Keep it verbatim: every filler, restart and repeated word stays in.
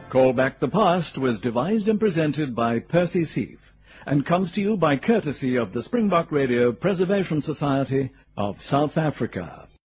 Call Back the Past was devised and presented by Percy Seith and comes to you by courtesy of the Springbok Radio Preservation Society of South Africa.